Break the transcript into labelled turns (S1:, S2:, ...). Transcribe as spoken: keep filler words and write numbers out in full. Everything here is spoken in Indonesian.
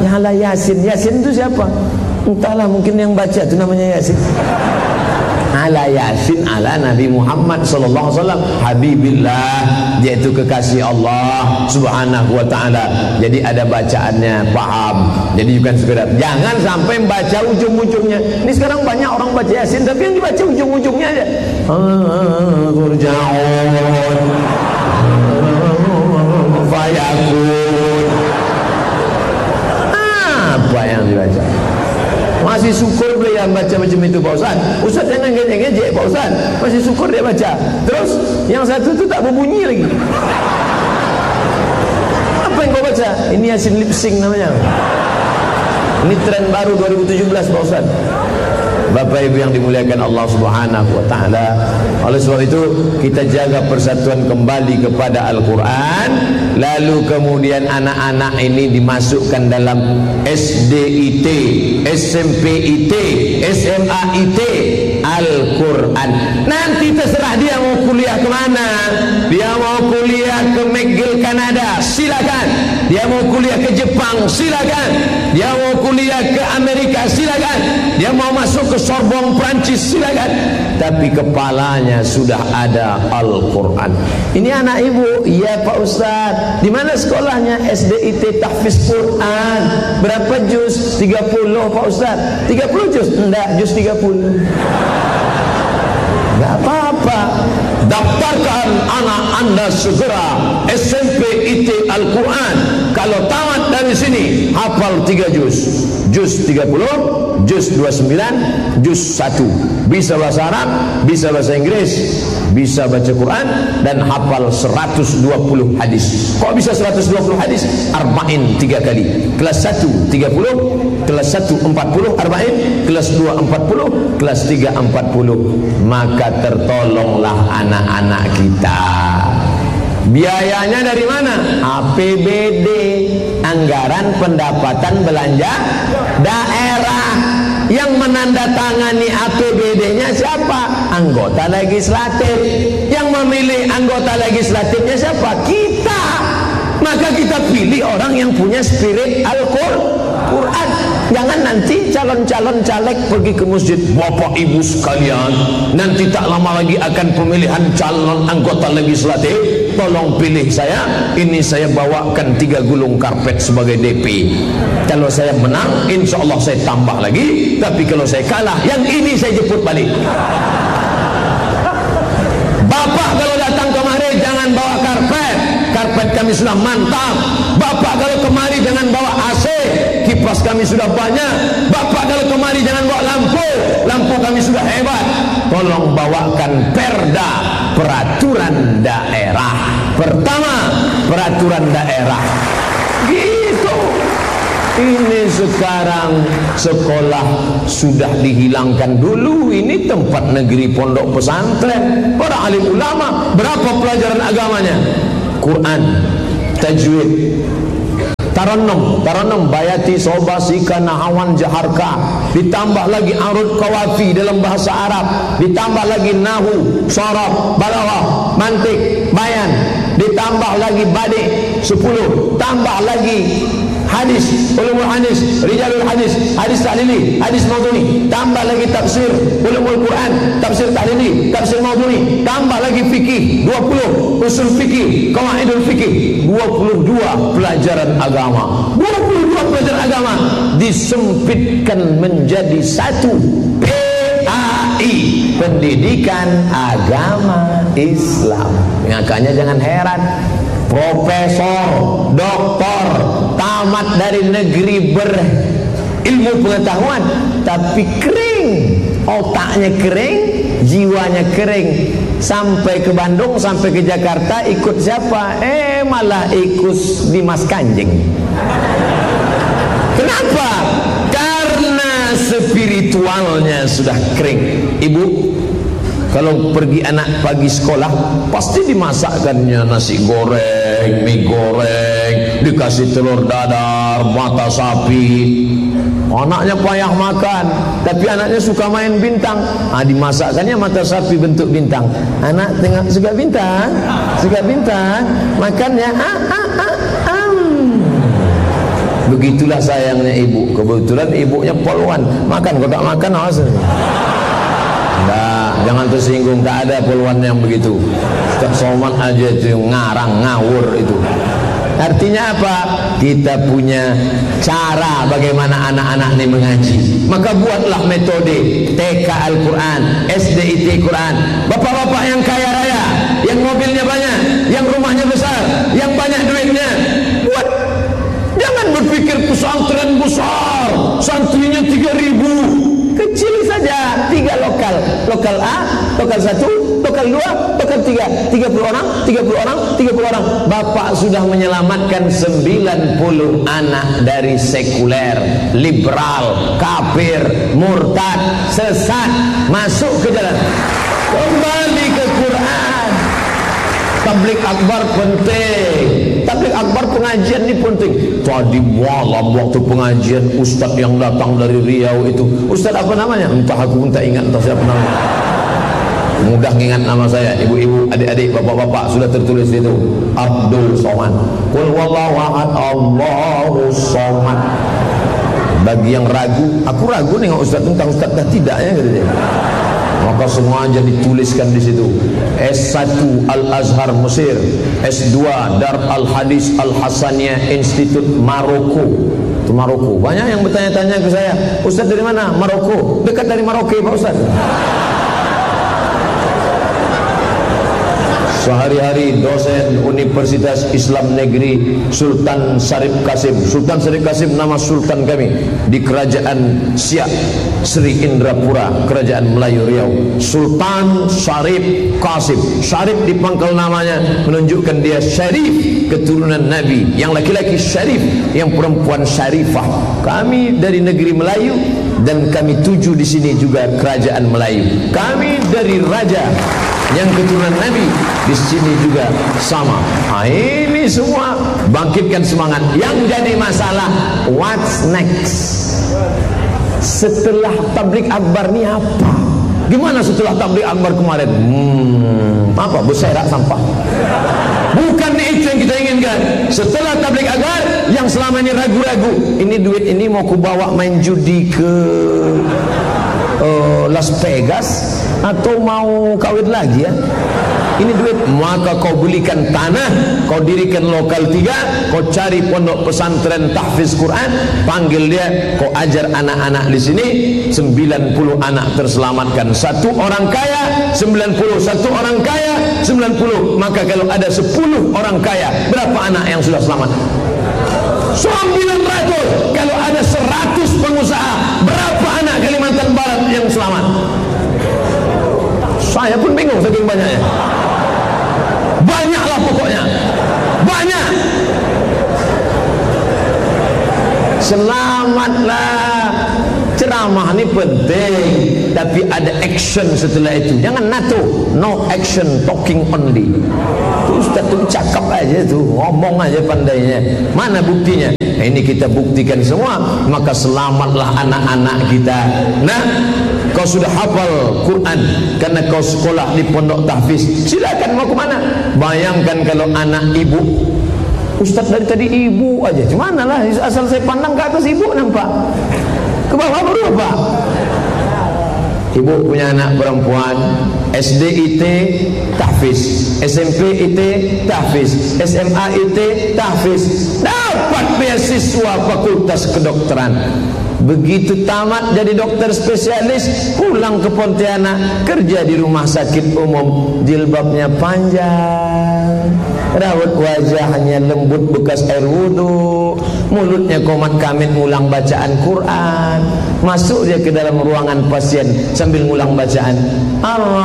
S1: yang ala Yasin. Yasin itu siapa? Entahlah, mungkin yang baca itu namanya Yasin. Ala Yasin ala Nabi Muhammad sallallahu alaihi wasallam, Habibillah, yaitu kekasih Allah subhanahu wa ta'ala. Jadi ada bacaannya, paham. Jadi bukan sekedar, jangan sampai baca ujung-ujungnya. Ini sekarang banyak orang baca Yasin tapi yang dibaca ujung-ujungnya aja. Turja'un fayakun. Apa yang dibaca? Masih syukur dia baca macam itu Pak Ustaz. Ustaz jangan ngejek-ngejek Pak Ustaz. Masih syukur dia baca. Terus yang satu tu tak berbunyi lagi. Apa yang kau baca? Ini Yasin lip sync namanya. Ini tren baru dua ribu tujuh belas Pak Ustaz. Bapak Ibu yang dimuliakan Allah Subhanahu wa taala. Oleh sebab itu kita jaga persatuan kembali kepada Al-Qur'an, lalu kemudian anak-anak ini dimasukkan dalam S D I T, S M P I T, S M A I T, Al-Qur'an. Nanti terserah dia mau kuliah ke mana. Dia mau kuliah ke McGill Kanada, silakan. Dia mau kuliah ke Jepang, silakan. Dia mau kuliah ke Amerika, silakan. Dia mau masuk ke Sorbonne Prancis, silakan. Tapi kepalanya sudah ada Al-Quran. Ini anak ibu, iya Pak Ustaz. Di mana sekolahnya? S D I T Tahfiz Quran. Berapa juz? tiga puluh Pak Ustaz. tiga puluh juz? Enggak, juz tiga puluh. Enggak apa-apa. Daftarkan anak anda segera S M P I T Al-Quran. Kalau tamat dari sini, hafal tiga juz. Juz tiga puluh, juz dua puluh sembilan, juz satu. Bisa bahasa Arab, bisa bahasa Inggris, bisa baca Quran, dan hafal seratus dua puluh hadis. Kok bisa seratus dua puluh hadis? Arba'in tiga kali. Kelas satu tiga puluh, kelas satu empat puluh arba'in, kelas dua empat puluh, kelas tiga empat puluh. Maka tertolonglah anak-anak kita. Biayanya dari mana? A P B D, anggaran pendapatan belanja daerah. Yang menandatangani A P B D-nya siapa? Anggota legislatif. Yang memilih anggota legislatifnya siapa? Kita. Maka kita pilih orang yang punya spirit Al-Quran. Jangan nanti calon-calon caleg pergi ke masjid. Bapak ibu sekalian, nanti tak lama lagi akan pemilihan calon anggota legislatif. Tolong pilih saya. Ini saya bawakan tiga gulung karpet sebagai D P. Kalau saya menang, insya Allah saya tambah lagi. Tapi kalau saya kalah, yang ini saya jemput balik. Bapak kalau datang kemari jangan bawa karpet. Karpet kami sudah mantap. Bapak kalau kemari jangan bawa A C. Kipas kami sudah banyak. Bapak kalau kemari jangan bawa lampu. Lampu kami sudah hebat. Tolong bawakan perda, peraturan daerah. Pertama, peraturan daerah. Gitu. Ini sekarang sekolah sudah dihilangkan. Dulu ini tempat negeri, pondok pesantren, para alim ulama. Berapa pelajaran agamanya? Quran, tajwid, Taranum, taranum, bayati, soba, sika, nahawan, jaharka. Ditambah lagi arud kawafi dalam bahasa Arab. Ditambah lagi nahu, sorof, balaghah, mantik, bayan. Ditambah lagi badik, sepuluh. Tambah lagi hadis, ulumul hadis, rijalul hadis, hadis tahlili, hadis maudhu'i. Tambah lagi tafsir, ulumul Quran, tafsir tahlili, tafsir maudhu'i. Tambah lagi fikih, dua puluh. Usul fikih, qawaidul fikih, dua puluh dua pelajaran agama. dua puluh dua pelajaran agama disempitkan menjadi satu, P A I, Pendidikan Agama Islam. Makanya jangan heran, profesor, doktor, tamat dari negeri berilmu pengetahuan, tapi kering, otaknya kering, jiwanya kering. Sampai ke Bandung, sampai ke Jakarta, ikut siapa? Eh malah ikut Dimas Kanjeng. Kenapa? Karena spiritualnya sudah kering. Ibu, kalau pergi anak pagi sekolah, pasti dimasakkannya nasi goreng, mie goreng, dikasih telur dadar, mata sapi. Anaknya payah makan, tapi anaknya suka main bintang. Ah, dimasakkannya mata sapi bentuk bintang. Anak tengok suka bintang, suka bintang, makannya ah ah ah. ah. begitulah sayangnya ibu. Kebetulan ibunya poluan, makan kok tak makan awas. Nah, jangan tersinggung, tak ada poluan yang begitu. Tak somat aja itu ngarang ngawur itu. Artinya apa? Kita punya cara bagaimana anak-anak ini mengaji. Maka buatlah metode T K Al-Quran, S D I T Quran. Bapak-bapak yang kaya raya, yang mobilnya banyak, yang rumahnya besar, yang banyak duitnya, buat. Jangan berpikir pesantren besar, santrinya tiga ribu. Kecil saja, tiga lokal. Lokal A, lokal satu, lokal dua, lokal tiga. Tiga puluh orang, tiga puluh orang, tiga puluh orang. Bapak sudah menyelamatkan sembilan puluh anak dari sekuler, liberal, kafir, murtad, sesat, masuk ke jalan. Kembali ke Quran. Tablik akbar penting. Tablik akbar pengajian ini penting. Tadi malam waktu pengajian ustaz yang datang dari Riau itu, ustaz apa namanya? Entah, aku pun tak ingat entah siapa namanya. Mudah ingat nama saya. Ibu-ibu, adik-adik, bapak-bapak sudah tertulis di situ. Abdul Somad. Qul wallahu ahad, Allahus Somad. Bagi yang ragu, aku ragu nih ustaz tentang ustaz dah tidaknya gitu dia. Maka semua jadi tuliskan di situ. S satu Al-Azhar Mesir, S dua Dar Al-Hadis Al-Hasaniyah Institut Maroko. Itu Maroko. Banyak yang bertanya-tanya ke saya, Ustaz dari mana? Maroko. Dekat dari Maroke Pak Ustaz. Sehari-hari dosen Universitas Islam Negeri Sultan Syarif Qasim. Sultan Syarif Qasim nama sultan kami di Kerajaan Siak Sri Indrapura, Kerajaan Melayu Riau. Sultan Syarif Qasim. Syarif dipangkal namanya menunjukkan dia syarif, keturunan Nabi. Yang laki-laki syarif, yang perempuan syarifah. Kami dari negeri Melayu dan kami tuju di sini juga Kerajaan Melayu. Kami dari raja yang keturunan Nabi di sini juga sama. Nah, ini semua bangkitkan semangat. Yang jadi masalah, what's next? Setelah tablik akbar ni apa? Gimana setelah tablik akbar kemarin? Hmm, apa? Berserak sampah. Bukan itu yang kita inginkan. Setelah tablik akbar, yang selama ini ragu-ragu, ini duit ini mau kubawa main judi ke uh, Las Vegas atau mau kawin lagi ya? Ini duit, maka kau belikan tanah, kau dirikan lokal tiga, kau cari pondok pesantren tahfiz Quran, panggil dia, kau ajar anak-anak di sini. Sembilan puluh anak terselamatkan. Satu orang kaya, sembilan puluh. Satu orang kaya, sembilan puluh. Maka kalau ada sepuluh orang kaya, berapa anak yang sudah selamat? Sembilan ratus. Kalau ada seratus pengusaha, berapa anak Kalimantan Barat yang selamat? Saya pun bingung saking banyaknya. Banyaklah pokoknya. Banyak. Selamatlah. Ceramah ini penting, tapi ada action setelah itu. Jangan nato. No action, talking only. Itu Ustaz tu cakap aja tu, ngomong aja pandainya. Mana buktinya? Nah, ini kita buktikan semua. Maka selamatlah anak-anak kita. Nah, kau sudah hafal Quran karena kau sekolah di pondok tahfiz, silakan mau ke mana. Bayangkan kalau anak ibu, Ustaz dari tadi ibu aja, gimana lah, asal saya pandang ke atas ibu nampak, ke bawah baru apa? Ibu punya anak perempuan, S D I T tahfiz, S M P I T tahfiz, S M A I T tahfiz, dapat beasiswa fakultas kedokteran. Begitu tamat jadi dokter spesialis, pulang ke Pontianak, kerja di rumah sakit umum, jilbabnya panjang, rawat wajahnya lembut bekas air wudhu, mulutnya komat kamit ngulang bacaan Quran. Masuk dia ke dalam ruangan pasien sambil ngulang bacaan Allah